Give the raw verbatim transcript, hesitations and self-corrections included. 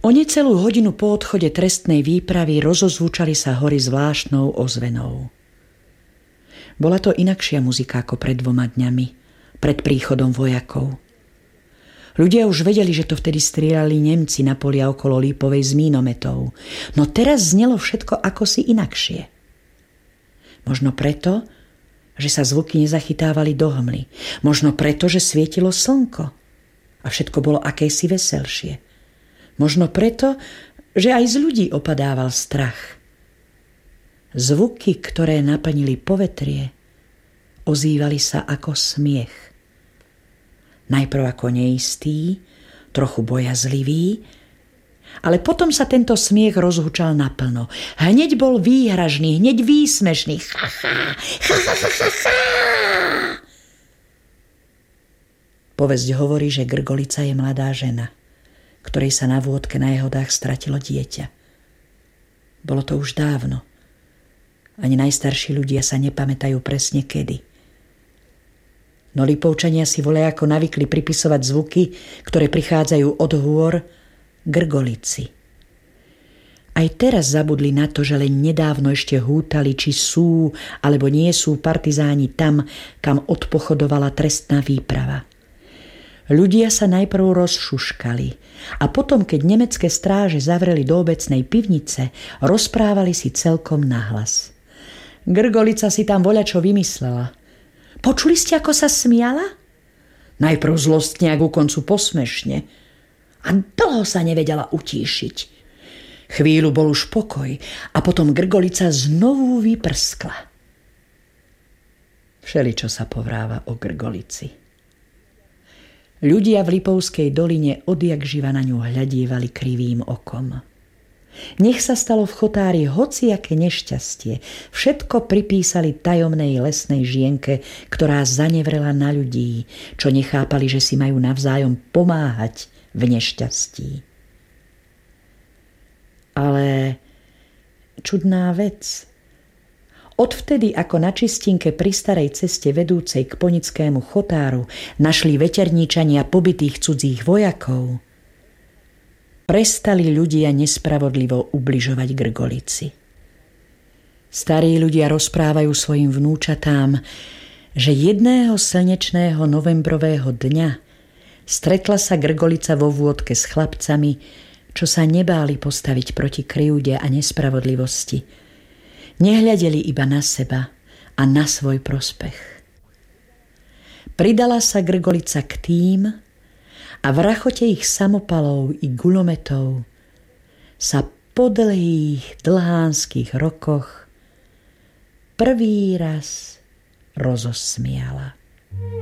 O necelú hodinu po odchode trestnej výpravy rozozvučali sa hory zvláštnou ozvenou. Bola to inakšia muzika ako pred dvoma dňami, pred príchodom vojakov. Ľudia už vedeli, že to vtedy strieľali Nemci na polia okolo Lípovej z mínometov, no teraz znelo všetko akosi inakšie. Možno preto, že sa zvuky nezachytávali do hmly, možno preto, že svietilo slnko a všetko bolo akési veselšie. Možno preto, že aj z ľudí opadával strach. Zvuky, ktoré naplnili povetrie, ozývali sa ako smiech. Najprv ako neistý, trochu bojazlivý, ale potom sa tento smiech rozhučal naplno. Hneď bol výhražný, hneď výsmešný. Ha, ha, ha, ha, ha, ha. Povesť hovorí, že Grgolica je mladá žena, ktorej sa na vôdke na Jahodách stratilo dieťa. Bolo to už dávno. Ani najstarší ľudia sa nepamätajú presne kedy. No Lipovčania si voľajako navykli pripisovať zvuky, ktoré prichádzajú od hôr, Grgolici. Aj teraz zabudli na to, že len nedávno ešte hútali, či sú alebo nie sú partizáni tam, kam odpochodovala trestná výprava. Ľudia sa najprv rozšuškali a potom, keď nemecké stráže zavreli do obecnej pivnice, rozprávali si celkom nahlas. Grgolica si tam voľačo vymyslela. Počuli ste, ako sa smiala? Najprv zlostne a ku koncu posmešne. A dlho sa nevedela utíšiť. Chvíľu bol už pokoj a potom Grgolica znovu vyprskla. Všeličo sa povráva o Grgolici. Ľudia v Lipovskej doline odjakživa na ňu hľadievali krivým okom. Nech sa stalo v Chotári hociaké nešťastie, všetko pripísali tajomnej lesnej žienke, ktorá zanevrela na ľudí, čo nechápali, že si majú navzájom pomáhať v nešťastí. Ale čudná vec. Odvtedy, ako na čistinke pri starej ceste vedúcej k Ponickému Chotáru našli veterníčania pobytých cudzích vojakov, prestali ľudia nespravodlivo ubližovať Grgolici. Starí ľudia rozprávajú svojim vnúčatám, že jedného slnečného novembrového dňa stretla sa Grgolica vo vôdke s chlapcami, čo sa nebáli postaviť proti krivde a nespravodlivosti. Nehľadeli iba na seba a na svoj prospech. Pridala sa Grgolica k tým a v rachote ich samopalov i gulometov sa po dlhých dlhánskych rokoch prvý raz rozosmiala.